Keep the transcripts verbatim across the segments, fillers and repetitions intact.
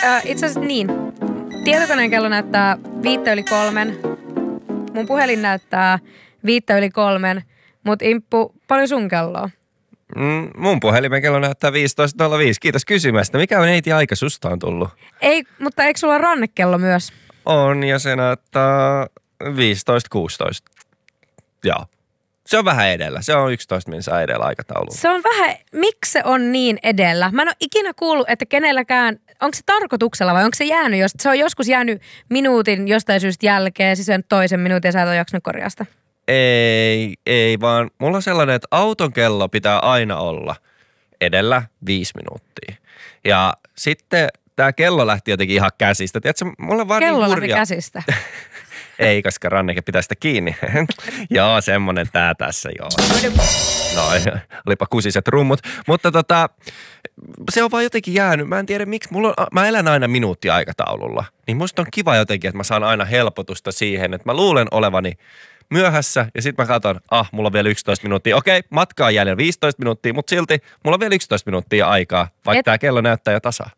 äh, itse asiassa niin. Tietokoneen kello näyttää viittä yli kolmen. Mun puhelin näyttää viittä yli kolmen. Mut Imppu, paljon sun kelloa? Mm, mun puhelimen kello näyttää viisitoista nolla viisi. Kiitos kysymästä. Mikä on neiti aika susta on tullut? Ei, mutta eikö sulla rannekello myös? On ja se näyttää viisitoista kuusitoista. Joo. Se on vähän edellä. Se on yksitoista minsaa edellä aikataulu. Se on vähän, miksi se on niin edellä? Mä en ole ikinä kuullut, että kenelläkään, onko se tarkoituksella vai onko se jäänyt, jos se on joskus jäänyt minuutin jostain syystä jälkeen, siis sen toisen minuutin ja sä et ole jaksanut korjasta. Ei, ei vaan mulla on sellainen, että auton kello pitää aina olla edellä viisi minuuttia. Ja sitten tää kello lähti jotenkin ihan käsistä. Tiedätkö, mulla on vaan kello niin lähti hurja... käsistä. Ei, koska Ranneke pitää sitä kiinni. Joo, semmonen tää tässä, joo. No, olipa kusiset rummut. Mutta tota, se on vaan jotenkin jäänyt. Mä en tiedä miksi. Mulla on, mä elän aina minuuttiaikataululla. Niin musta on kiva jotenkin, että mä saan aina helpotusta siihen, että mä luulen olevani myöhässä ja sitten mä katson, ah, mulla on vielä yksitoista minuuttia. Okei, matkaa jäljellä viisitoista minuuttia, mutta silti mulla on vielä yksitoista minuuttia aikaa, vaikka Et... tää kello näyttää jo tasaa.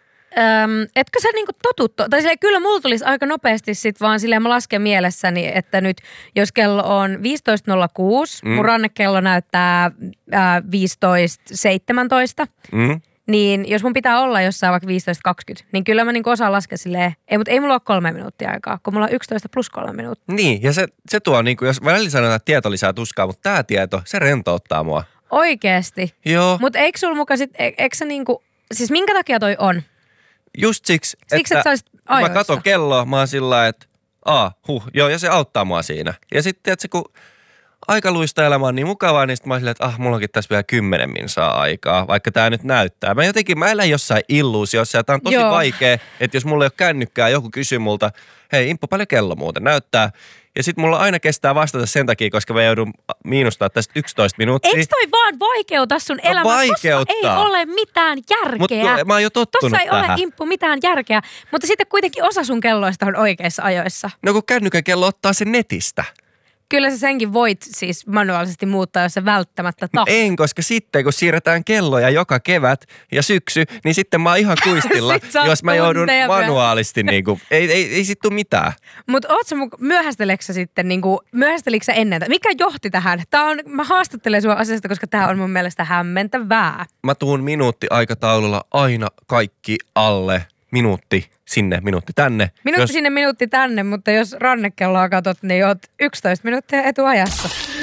Öm, etkö sä niinku totuttu, tai silleen, kyllä mulla tulisi aika nopeasti sit vaan silleen mä lasken mielessäni, että nyt jos kello on viisitoista nolla kuusi, mm. mun rannekello näyttää äh, viisitoista seitsemäntoista, mm. niin jos mun pitää olla jossain vaikka viisitoista kaksikymmentä, niin kyllä mä niinku osaan laskea silleen, ei, mutta ei mulla ole kolme minuuttia aikaa, kun mulla on yksitoista plus kolme minuuttia. Niin, ja se, se tuo niinku, jos välillä sanotaan, että tieto lisää tuskaa, mutta tää tieto, se rentouttaa mua. Oikeesti? Joo. Mutta eikö sulla muka sit, e, eikö se niinku, siis minkä takia toi on? Just siksi, siksi että, että mä katon kelloa, mä oon sillä lailla, että aa, huh, joo, ja se auttaa mua siinä. Ja sitten, tiedätkö, kun aikaluista elämä on niin mukavaa, niin sitten mä oon silleen, että ah, mulla onkin tässä vielä kymmenen minsaa aikaa, vaikka tää nyt näyttää. Mä jotenkin, mä elän jossain illuusiossa, ja tää on tosi joo. vaikea, että jos mulla ei ole kännykkää, joku kysyy multa, hei, Imppu, paljon kello muuten näyttää? Ja sit mulla aina kestää vastata sen takia, koska mä joudun miinustaa tästä yksitoista minuuttia. Eikö toi vaan vaikeuta sun elämää? No vaikeuttaa. Tossa ei ole mitään järkeä. Mutta mä oon jo tottunut Tossa ei tähän. ole, Imppu, mitään järkeä. Mutta sitten kuitenkin osa sun kelloista on oikeissa ajoissa. No kun kännykän kello ottaa sen netistä. Kyllä sä senkin voit siis manuaalisesti muuttaa, jos sä välttämättä tahdot. No en, koska sitten kun siirretään kelloja joka kevät ja syksy, niin sitten mä oon ihan kuistilla, jos mä joudun manuaalisti niinku, ei, ei, ei sit tuu mitään. Mutta oot sä myöhästeleksä sitten, niinku, myöhästeliksä ennen? Mikä johti tähän? Tää on, mä haastattelen sua asiasta, koska tää on mun mielestä hämmentävää. Mä tuun minuuttiaikataululla aina kaikki alle. Minuutti sinne, minuutti tänne. Minuutti jos... sinne, minuutti tänne, mutta jos rannekelloa katot, niin oot yksitoista minuuttia etuajassa.